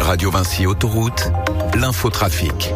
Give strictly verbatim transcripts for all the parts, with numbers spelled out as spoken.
Radio Vinci Autoroute, l'infotrafic.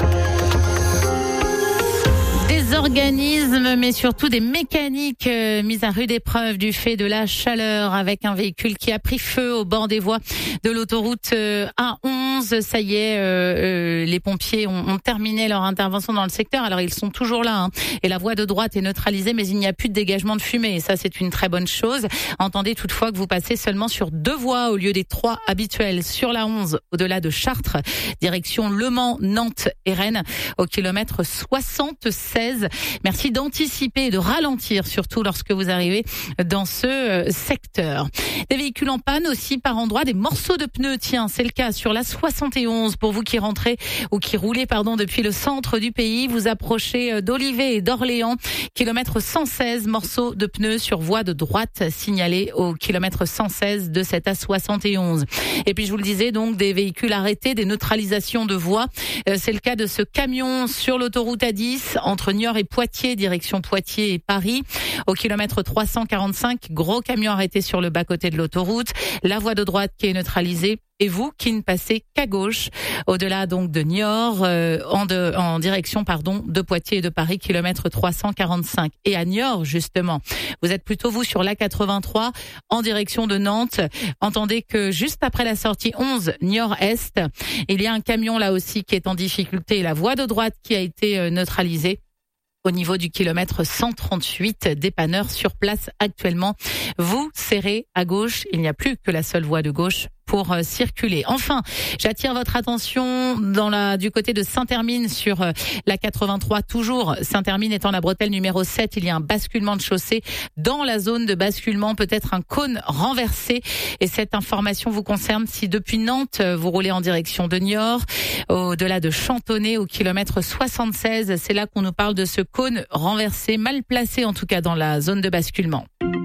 Des organismes, mais surtout des mécaniques euh, mises à rude épreuve du fait de la chaleur, avec un véhicule qui a pris feu au bord des voies de l'autoroute euh, A onze. Ça y est, euh, euh, les pompiers ont, ont terminé leur intervention dans le secteur. Alors ils sont toujours là, hein, et la voie de droite est neutralisée, mais il n'y a plus de dégagement de fumée. Et ça, c'est une très bonne chose. Entendez toutefois que vous passez seulement sur deux voies au lieu des trois habituelles sur la onze, au-delà de Chartres, direction Le Mans, Nantes et Rennes, au kilomètre soixante-seize. Merci d'anticiper et de ralentir, surtout lorsque vous arrivez dans ce secteur. Des véhicules en panne aussi par endroits, des morceaux de pneus. Tiens, c'est le cas sur la soixante et onze pour vous qui rentrez ou qui roulez pardon depuis le centre du pays. Vous approchez d'Olivet et d'Orléans, kilomètre cent seize, morceaux de pneus sur voie de droite signalés au kilomètre cent seize de cette A soixante et onze. Et puis je vous le disais, donc des véhicules arrêtés, des neutralisations de voies. C'est le cas de ce camion sur l'autoroute A dix entre Niort et Poitiers, direction Poitiers et Paris, au kilomètre trois cent quarante-cinq, gros camion arrêté sur le bas-côté de l'autoroute, la voie de droite qui est neutralisée, et vous qui ne passez qu'à gauche, au-delà donc de Niort, euh, en, de, en direction pardon de Poitiers et de Paris, kilomètre trois cent quarante-cinq. Et à Niort, justement, vous êtes plutôt vous sur l'A quatre-vingt-trois, en direction de Nantes. Entendez que juste après la sortie onze, Niort-Est, il y a un camion là aussi qui est en difficulté, la voie de droite qui a été euh, neutralisée. Au niveau du kilomètre cent trente-huit, dépanneur sur place actuellement. Vous serrez à gauche, il n'y a plus que la seule voie de gauche pour euh, circuler. Enfin, j'attire votre attention dans la du côté de Saint-Hermine sur euh, la quatre-vingt-trois, toujours Saint-Hermine étant la bretelle numéro sept, il y a un basculement de chaussée dans la zone de basculement, peut-être un cône renversé, et cette information vous concerne si depuis Nantes vous roulez en direction de Niort, au-delà de Chantonnay au kilomètre soixante-seize, c'est là qu'on nous parle de ce cône renversé, mal placé en tout cas dans la zone de basculement.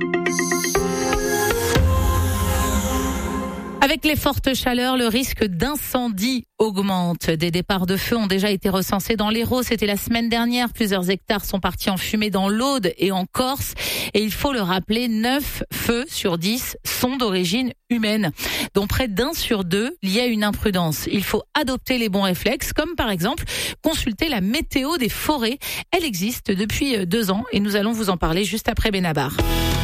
Avec les fortes chaleurs, le risque d'incendie augmente. Des départs de feu ont déjà été recensés dans l'Hérault. C'était la semaine dernière. Plusieurs hectares sont partis en fumée dans l'Aude et en Corse. Et il faut le rappeler, neuf feux sur dix sont d'origine humaine, dont près d'un sur deux lié à une imprudence. Il faut adopter les bons réflexes, comme par exemple consulter la météo des forêts. Elle existe depuis deux ans et nous allons vous en parler juste après Benabar.